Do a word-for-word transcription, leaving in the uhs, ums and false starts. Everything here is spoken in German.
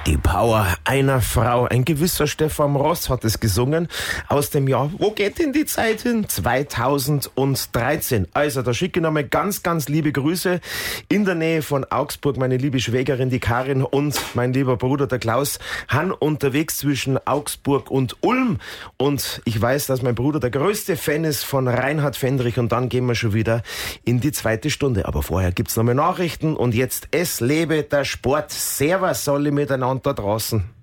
Die Power einer Frau. Ein gewisser Stefan Ross hat es gesungen aus dem Jahr, wo geht denn die Zeit hin? zweitausenddreizehn. Also, da schicke ich nochmal ganz, ganz liebe Grüße in der Nähe von Augsburg. Meine liebe Schwägerin, die Karin, und mein lieber Bruder, der Klaus, han unterwegs zwischen Augsburg und Ulm. Und ich weiß, dass mein Bruder der größte Fan ist von Reinhard Fendrich. Und dann gehen wir schon wieder in die zweite Stunde. Aber vorher gibt's nochmal Nachrichten. Und jetzt, es lebe der Sport. Servus alle miteinander da draußen.